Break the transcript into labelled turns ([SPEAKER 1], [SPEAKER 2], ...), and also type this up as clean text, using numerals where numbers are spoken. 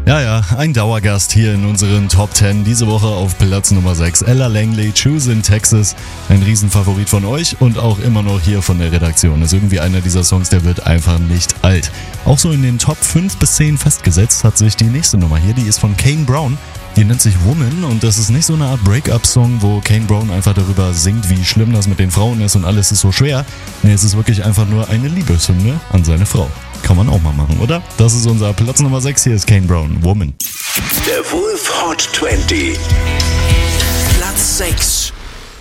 [SPEAKER 1] Ja, ein Dauergast hier in unseren Top 10. Diese Woche auf Platz Nummer 6. Ella Langley, Choose in Texas. Ein Riesenfavorit von euch und auch immer noch hier von der Redaktion. Ist irgendwie einer dieser Songs, der wird einfach nicht alt. Auch so in den Top 5 bis 10 festgesetzt hat sich die nächste Nummer hier. Die ist von Kane Brown. Die nennt sich Woman und das ist nicht so eine Art Break-up-Song, wo Kane Brown einfach darüber singt, wie schlimm das mit den Frauen ist und alles ist so schwer. Nee, es ist wirklich einfach nur eine Liebeshymne an seine Frau. Kann man auch mal machen, oder? Das ist unser Platz Nummer 6. Hier ist Kane Brown, Woman.
[SPEAKER 2] Der Wolf Hot 20. Platz 6.